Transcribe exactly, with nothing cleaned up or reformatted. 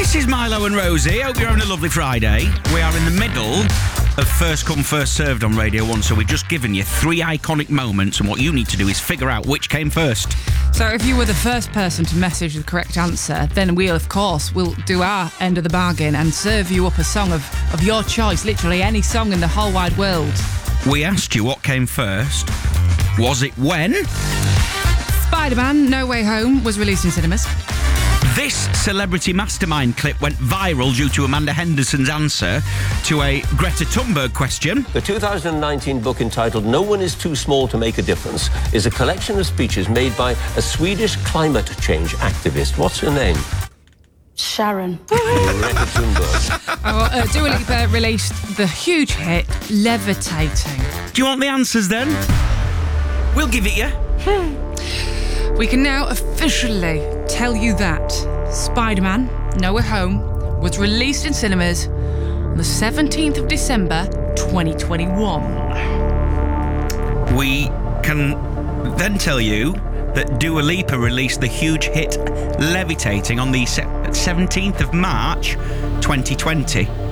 This is Milo and Rosie. Hope you're having a lovely Friday. We are in the middle of First Come, First Served on Radio one, so we've just given you three iconic moments, and what you need to do is figure out which came first. So if you were the first person to message the correct answer, then we, of course, will do our end of the bargain and serve you up a song of, of your choice, literally any song in the whole wide world. We asked you what came first. Was it when? Spider-Man No Way Home was released in cinemas. This Celebrity Mastermind clip went viral due to Amanda Henderson's answer to a Greta Thunberg question. The two thousand nineteen book entitled No One Is Too Small to Make a Difference is a collection of speeches made by a Swedish climate change activist. What's her name? Sharon. Greta Thunberg. Oh, uh, Dua Lipa released the huge hit Levitating. Do you want the answers then? We'll give it you. We can now officially tell you that Spider-Man No Way Home was released in cinemas on the seventeenth of December twenty twenty-one. We can then tell you that Dua Lipa released the huge hit Levitating on the seventeenth of March twenty twenty.